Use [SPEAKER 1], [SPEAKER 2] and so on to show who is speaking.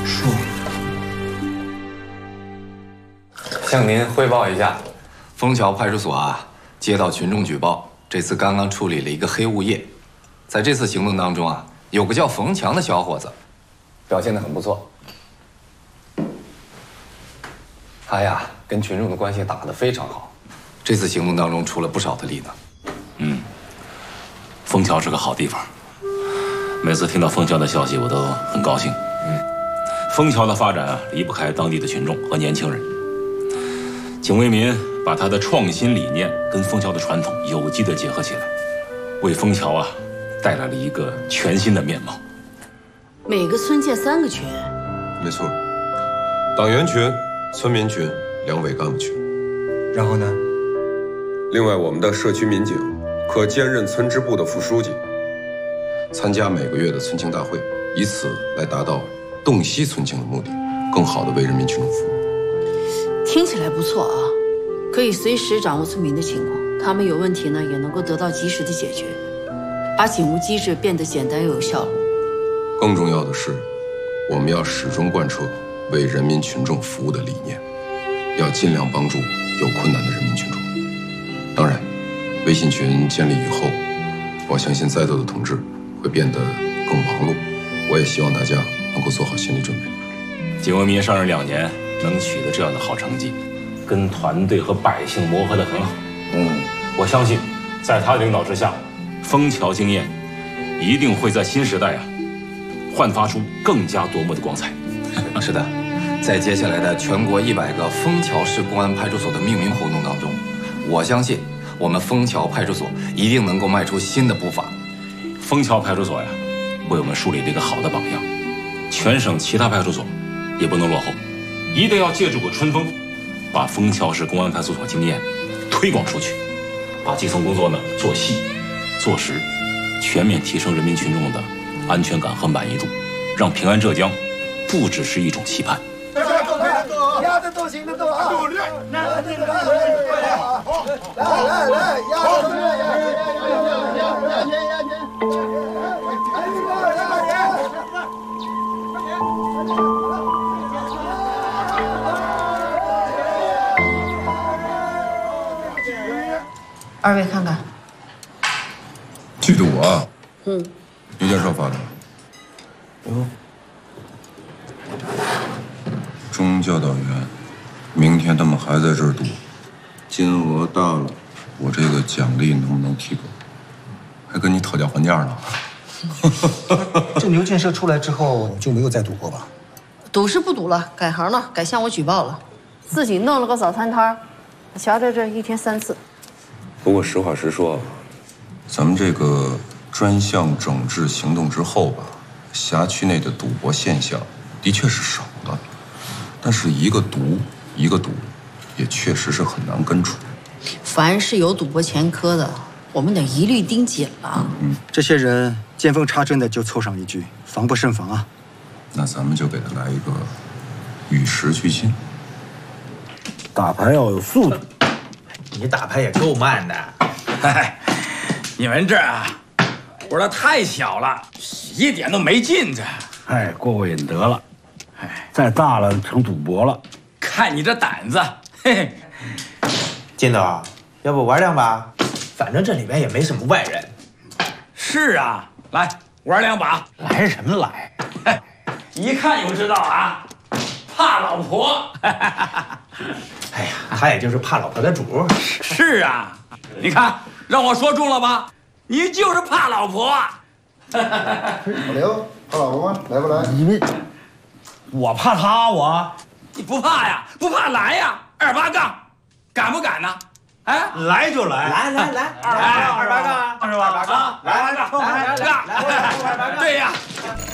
[SPEAKER 1] 说。
[SPEAKER 2] 向您汇报一下，枫桥派出所啊，接到群众举报，这次刚刚处理了一个黑物业。在这次行动当中啊，有个叫冯强的小伙子，表现得很不错。他呀，跟群众的关系打得非常好。这次行动当中出了不少的力呢。
[SPEAKER 3] 枫桥是个好地方，每次听到枫桥的消息，我都很高兴。枫桥的发展啊，离不开当地的群众和年轻人。景为民把他的创新理念跟枫桥的传统有机地结合起来，为枫桥啊带来了一个全新的面貌。
[SPEAKER 4] 每个村建3个群，
[SPEAKER 5] 没错，党员群、村民群、两委干部群。
[SPEAKER 1] 然后呢？
[SPEAKER 5] 另外，我们的社区民警可兼任村支部的副书记，参加每个月的村情大会，以此来达到洞悉村情的目的，更好地为人民群众服务。
[SPEAKER 4] 听起来不错啊，可以随时掌握村民的情况，他们有问题呢也能够得到及时的解决，把警务机制变得简单又有效率。
[SPEAKER 5] 更重要的是，我们要始终贯彻为人民群众服务的理念，要尽量帮助有困难的人民群众。当然，微信群建立以后，我相信在座的同志会变得更忙碌，我也希望大家能够做好心理准备。
[SPEAKER 3] 景为民上任2年，能取得这样的好成绩，跟团队和百姓磨合得很好。我相信，在他领导之下，枫桥经验一定会在新时代啊，焕发出更加夺目的光彩。
[SPEAKER 2] 是的，在接下来的全国100个枫桥市公安派出所的命名活动当中，我相信我们枫桥派出所一定能够迈出新的步伐。
[SPEAKER 3] 枫桥派出所呀，为我们树立了一个好的榜样，全省其他派出所也不能落后，一定要借助个春风，把枫桥市公安派出所经验推广出去，把基层工作呢做细做实，全面提升人民群众的安全感和满意度，让平安浙江不只是一种期盼。
[SPEAKER 6] 压的都行的都啊！努力，来，压
[SPEAKER 4] 2位看看。
[SPEAKER 5] 剧赌啊？邮件上发的。中教导员，明天他们还在这儿赌，金额大了，我这个奖励能不能提高？还跟你讨价还价呢。
[SPEAKER 1] 这牛建设出来之后就没有再赌过吧？
[SPEAKER 4] 赌是不赌了，改行了，改向我举报了，自己弄了个早餐摊，瞧着这1天3次。
[SPEAKER 5] 不过实话实说，咱们这个专项整治行动之后吧，辖区内的赌博现象的确是少了，但是一个赌，也确实是很难根除。
[SPEAKER 4] 凡是有赌博前科的，我们得一律盯紧了。
[SPEAKER 1] 这些人见缝插针的就凑上一句，防不胜防啊。
[SPEAKER 5] 那咱们就给他来一个与时俱进。
[SPEAKER 7] 打牌要有速度。
[SPEAKER 8] 你打牌也够慢的。
[SPEAKER 9] 你们这啊，玩的太小了，一点都没劲着。
[SPEAKER 7] 过瘾得了。再大了成赌博了。
[SPEAKER 9] 看你这胆子，嘿嘿。
[SPEAKER 8] 金斗，要不玩2把？反正这里边也没什么外人。
[SPEAKER 9] 是啊，来玩2把。
[SPEAKER 8] 来什么来？
[SPEAKER 9] 一看就知道啊，怕老婆。
[SPEAKER 8] 哎呀，他也就是怕老婆的主。
[SPEAKER 9] 是啊，你看让我说中了吧？你就是怕老婆。
[SPEAKER 6] 老刘，怕老婆吗？来不来？
[SPEAKER 7] 你们，我怕他，
[SPEAKER 9] 你不怕呀？不怕来呀？28杠，敢不敢呢？哎，
[SPEAKER 8] 来就来，来，28杠，28杠，
[SPEAKER 9] 来，对呀。